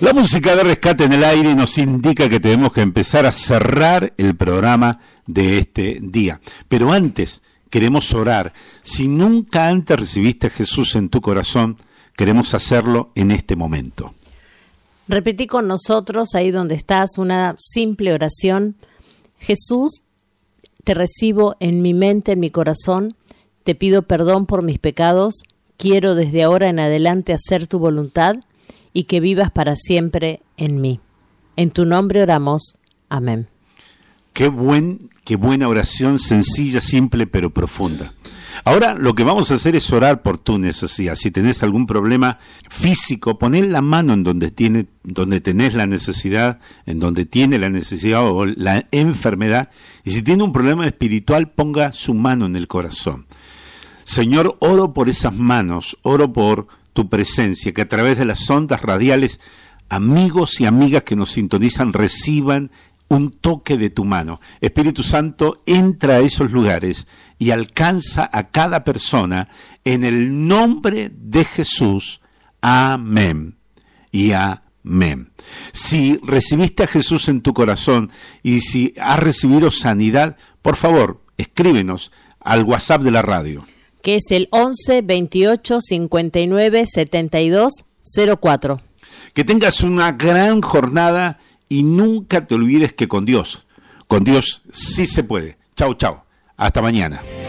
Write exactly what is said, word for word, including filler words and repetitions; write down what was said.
La música de Rescate en el Aire nos indica que tenemos que empezar a cerrar el programa de este día. Pero antes queremos orar. Si nunca antes recibiste a Jesús en tu corazón, queremos hacerlo en este momento. Repetí con nosotros, ahí donde estás, una simple oración. Jesús, te recibo en mi mente, en mi corazón. Te pido perdón por mis pecados. Quiero desde ahora en adelante hacer tu voluntad y que vivas para siempre en mí. En tu nombre oramos. Amén. Qué buen, qué buena oración, sencilla, simple, pero profunda. Ahora lo que vamos a hacer es orar por tu necesidad. Si tenés algún problema físico, poné la mano en donde tiene, donde tenés la necesidad, en donde tiene la necesidad o la enfermedad. Y si tiene un problema espiritual, ponga su mano en el corazón. Señor, oro por esas manos, oro por tu presencia, que a través de las ondas radiales, amigos y amigas que nos sintonizan reciban un toque de tu mano. Espíritu Santo, entra a esos lugares y alcanza a cada persona en el nombre de Jesús. Amén y amén. Si recibiste a Jesús en tu corazón y si has recibido sanidad, por favor, escríbenos al WhatsApp de la radio, que es el once, veintiocho, cincuenta y nueve, setenta y dos, cero cuatro. Que tengas una gran jornada y nunca te olvides que con Dios, con Dios sí se puede. Chau, chau. Hasta mañana.